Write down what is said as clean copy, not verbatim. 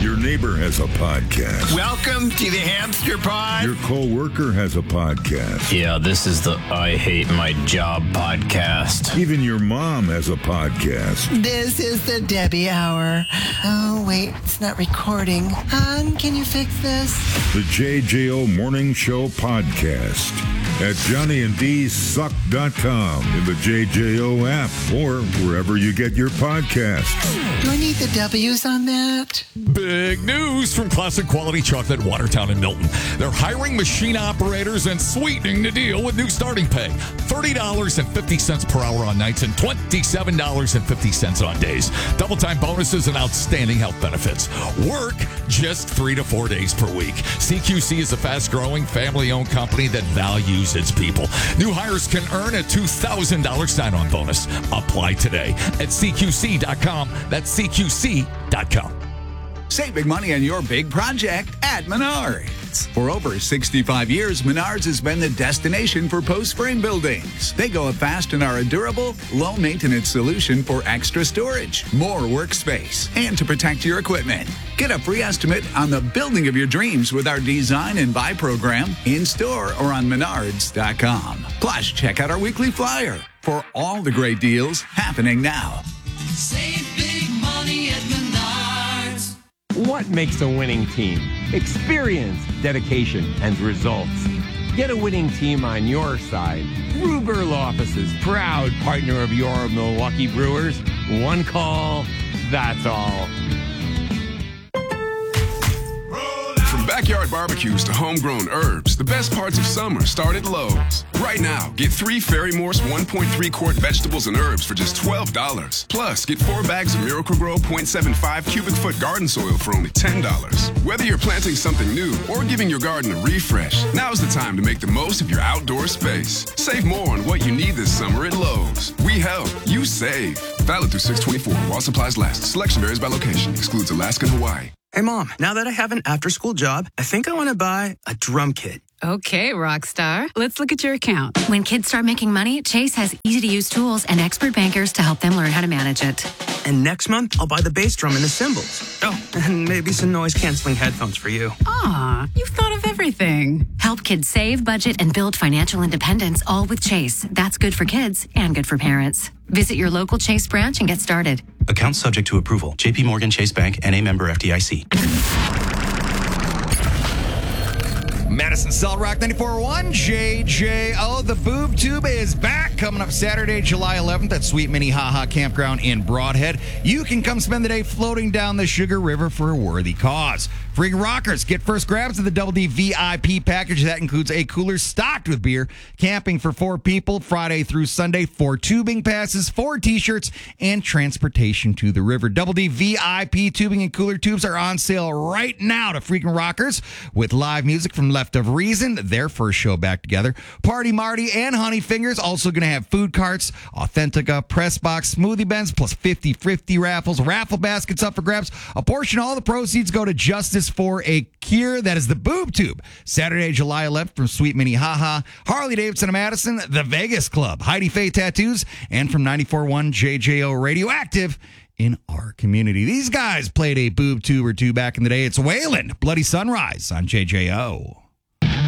Your neighbor has a podcast. Welcome to the Hamster Pod. Your co-worker has a podcast. Yeah, this is the I Hate My Job podcast. Even your mom has a podcast. This is the Debbie Hour. Oh, wait, it's not recording. Hon, can you fix this? The JJO Morning Show podcast at JohnnyandDSuck.com, in the JJO app, or wherever you get your podcasts. Do I need the W's on that? Big news from Classic Quality Chocolate, Watertown and Milton. They're hiring machine operators and sweetening the deal with new starting pay. $30.50 per hour on nights and $27.50 on days. Double time bonuses and outstanding health benefits. Work just 3 to 4 days per week. CQC is a fast-growing, family-owned company that values its people. New hires can earn a $2,000 sign-on bonus. Apply today at CQC.com. That's CQC.com. Save big money on your big project at Menards. For over 65 years, Menards has been the destination for post-frame buildings. They go up fast and are a durable, low-maintenance solution for extra storage, more workspace, and to protect your equipment. Get a free estimate on the building of your dreams with our Design and Buy program in-store or on Menards.com. Plus, check out our weekly flyer for all the great deals happening now. Save big money at Menards. What makes a winning team? Experience, dedication, and results. Get a winning team on your side. Ruber Law Offices, proud partner of your Milwaukee Brewers. One call, that's all. From backyard barbecues to homegrown herbs, the best parts of summer start at Lowe's. Right now, get 3 Ferry Morse 1.3 quart vegetables and herbs for just $12. Plus, get 4 bags of Miracle-Gro 0.75 cubic foot garden soil for only $10. Whether you're planting something new or giving your garden a refresh, now's the time to make the most of your outdoor space. Save more on what you need this summer at Lowe's. We help, you save. Valid through 6/24 while supplies last. Selection varies by location. Excludes Alaska and Hawaii. Hey, Mom, now that I have an after-school job, I think I want to buy a drum kit. Okay, rock star. Let's look at your account. When kids start making money, Chase has easy-to-use tools and expert bankers to help them learn how to manage it. And next month, I'll buy the bass drum and the cymbals. Oh, and maybe some noise-canceling headphones for you. Aw, you've thought of everything. Help kids save, budget, and build financial independence, all with Chase. That's good for kids and good for parents. Visit your local Chase branch and get started. Account subject to approval. JP Morgan Chase Bank, N.A. member FDIC. Madison Cell Rock 94.1, JJO. The Boob Tube is back, coming up Saturday, July 11th at Sweet Mini Ha Ha Campground in Broadhead. You can come spend the day floating down the Sugar River for a worthy cause. Freaking Rockers, get first grabs of the Double D VIP package. That includes a cooler stocked with beer, camping for 4 people, Friday through Sunday, 4 tubing passes, 4 t-shirts, and transportation to the river. Double D VIP tubing and cooler tubes are on sale right now to Freaking Rockers with live music from Left of Reason, their first show back together. Party Marty and Honey Fingers also going to have food carts, Authentica, press box, smoothie bends, plus 50-50 raffles, raffle baskets up for grabs. A portion of all the proceeds go to Justice for a Cure. That is the Boob Tube. Saturday, July 11th from Sweet Mini Ha Ha, Harley Davidson of Madison, the Vegas Club, Heidi Faye Tattoos, and from 94.1 JJO Radioactive in our community. These guys played a Boob Tube or two back in the day. It's Waylon, Bloody Sunrise on JJO.